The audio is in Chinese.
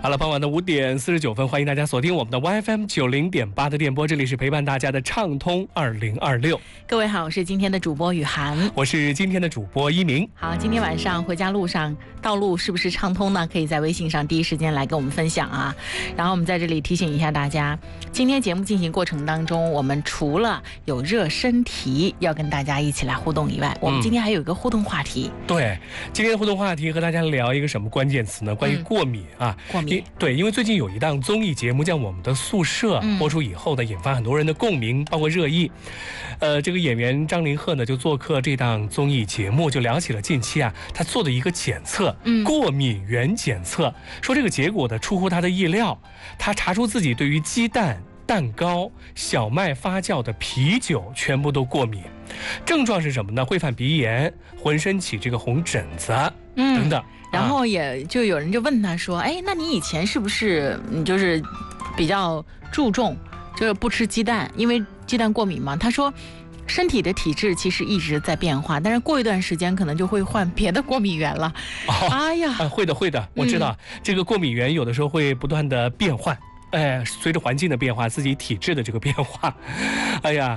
好了，傍晚的5点49分，欢迎大家锁定我们的 YFM 90.8的电波，这里是陪伴大家的畅通2026。 各位好，我是今天的主播雨涵， 我是今天的主播一鸣。 好，今天晚上回家路上道路是不是畅通呢？可以在微信上第一时间来跟我们分享啊。然后我们在这里提醒一下大家，今天节目进行过程当中，我们除了有热身题要跟大家一起来互动以外，我们今天还有一个互动话题。 对，今天的互动话题和大家聊一个什么关键词呢？关于过敏啊。 过敏。 对，因为最近有一档综艺节目叫《我们的宿舍》，播出以后呢，引发很多人的共鸣，包括热议。这个演员张凌赫呢就做客这档综艺节目，就聊起了近期啊他做的一个检测，过敏原检测，说这个结果呢出乎他的意料，他查出自己对于鸡蛋、蛋糕、小麦发酵的啤酒全部都过敏，症状是什么呢？会犯鼻炎，浑身起这个红疹子等等。 然后也就有人就问他说，哎，那你以前是不是就是比较注重就是不吃鸡蛋，因为鸡蛋过敏嘛？他说身体的体质其实一直在变化，但是过一段时间可能就会患别的过敏源了。哎呀， 会的，我知道，这个过敏源有的时候会不断的变换，随着环境的变化，自己体质的这个变化，哎呀。